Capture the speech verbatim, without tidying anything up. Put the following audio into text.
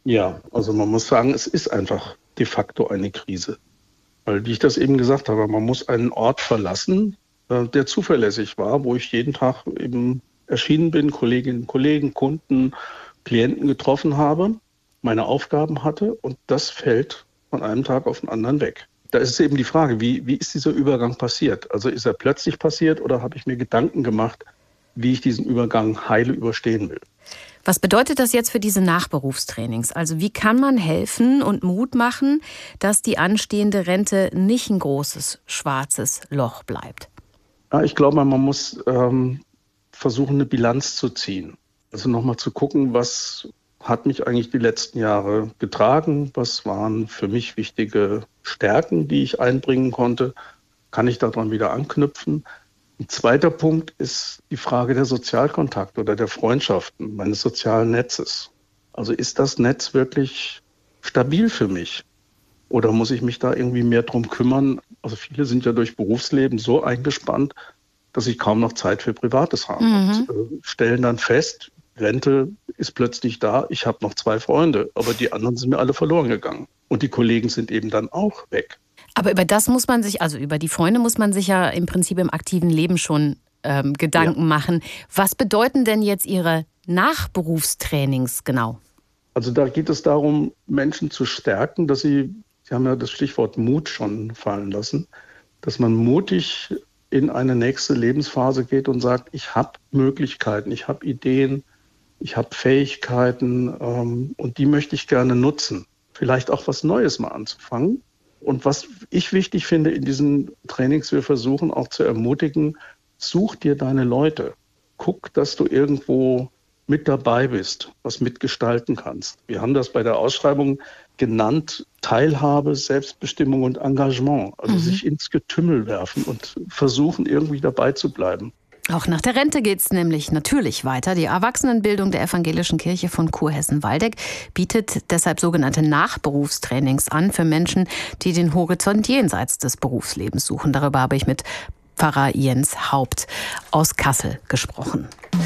Ja, also man muss sagen, es ist einfach de facto eine Krise. Weil, wie ich das eben gesagt habe, man muss einen Ort verlassen, äh, der zuverlässig war, wo ich jeden Tag eben erschienen bin, Kolleginnen und Kollegen, Kunden, Klienten getroffen habe, meine Aufgaben hatte und das fällt von einem Tag auf den anderen weg. Da ist es eben die Frage, wie, wie ist dieser Übergang passiert? Also ist er plötzlich passiert oder habe ich mir Gedanken gemacht, wie ich diesen Übergang heile überstehen will? Was bedeutet das jetzt für diese Nachberufstrainings? Also wie kann man helfen und Mut machen, dass die anstehende Rente nicht ein großes schwarzes Loch bleibt? Ja, ich glaube, man muss ähm, versuchen, eine Bilanz zu ziehen. Also nochmal zu gucken, was hat mich eigentlich die letzten Jahre getragen? Was waren für mich wichtige Stärken, die ich einbringen konnte? Kann ich daran wieder anknüpfen? Ein zweiter Punkt ist die Frage der Sozialkontakte oder der Freundschaften, meines sozialen Netzes. Also ist das Netz wirklich stabil für mich? Oder muss ich mich da irgendwie mehr drum kümmern? Also viele sind ja durch Berufsleben so eingespannt, dass sie kaum noch Zeit für Privates haben Mhm. und äh, stellen dann fest, Rente ist plötzlich da, ich habe noch zwei Freunde, aber die anderen sind mir alle verloren gegangen. Und die Kollegen sind eben dann auch weg. Aber über das muss man sich, also über die Freunde muss man sich ja im Prinzip im aktiven Leben schon ähm, Ja. Gedanken machen. Was bedeuten denn jetzt Ihre Nachberufstrainings genau? Also da geht es darum, Menschen zu stärken, dass sie, Sie haben ja das Stichwort Mut schon fallen lassen, dass man mutig in eine nächste Lebensphase geht und sagt, ich habe Möglichkeiten, ich habe Ideen, ich habe Fähigkeiten ähm, und die möchte ich gerne nutzen. Vielleicht auch was Neues mal anzufangen. Und was ich wichtig finde in diesen Trainings, wir versuchen auch zu ermutigen, such dir deine Leute. Guck, dass du irgendwo mit dabei bist, was mitgestalten kannst. Wir haben das bei der Ausschreibung genannt, Teilhabe, Selbstbestimmung und Engagement. Also Mhm. sich ins Getümmel werfen und versuchen, irgendwie dabei zu bleiben. Auch nach der Rente geht es nämlich natürlich weiter. Die Erwachsenenbildung der Evangelischen Kirche von Kurhessen-Waldeck bietet deshalb sogenannte Nachberufstrainings an für Menschen, die den Horizont jenseits des Berufslebens suchen. Darüber habe ich mit Pfarrer Jens Haupt aus Kassel gesprochen.